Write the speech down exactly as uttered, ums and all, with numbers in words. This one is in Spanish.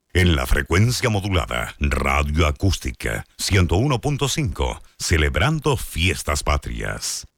En la frecuencia modulada, Radio Acústica, ciento uno punto cinco, celebrando fiestas patrias.